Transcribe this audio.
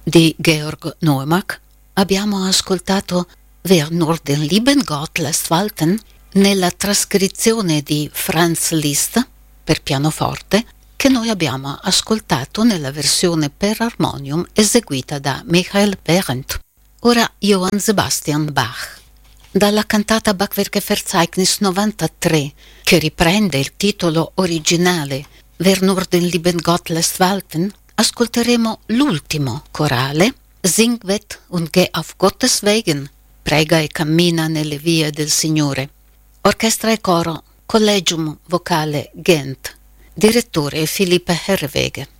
di Georg Neumark, abbiamo ascoltato Wer nur den lieben Gott lässt walten nella trascrizione di Franz Liszt per pianoforte, che noi abbiamo ascoltato nella versione per armonium eseguita da Michael Behrendt. Ora Johann Sebastian Bach. Dalla cantata Bachwerke-Verzeichnis 93, che riprende il titolo originale Wer nur den lieben Gott lässt walten, ascolteremo l'ultimo corale Sing wett und geh auf Gottes Wegen, prega e cammina nelle vie del Signore. Orchestra e coro Collegium Vocale Ghent, direttore Philippe Herreweghe.